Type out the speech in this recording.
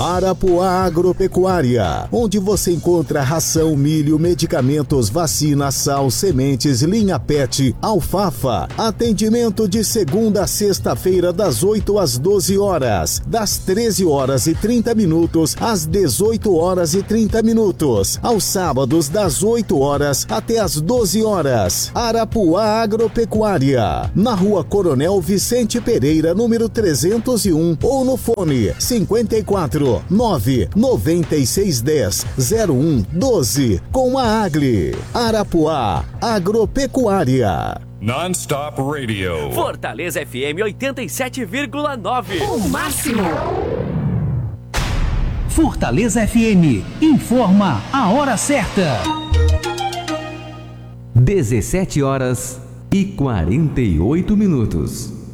Arapuá Agropecuária, onde você encontra ração, milho, medicamentos, vacina, sal, sementes, linha PET, alfafa. Atendimento de segunda a sexta-feira das 8 às 12 horas, das 13 horas e 30 minutos às 18 horas e 30 minutos, aos sábados das 8 horas até às 12 horas. Arapuá Agropecuária, na Rua Coronel Vicente Pereira, número 301, ou no fone 54 99610 0112, com a Agli. Arapuá Agropecuária. Non-Stop Radio. Fortaleza FM 87,9. O máximo. Fortaleza FM informa a hora certa. 17 horas e 48 minutos.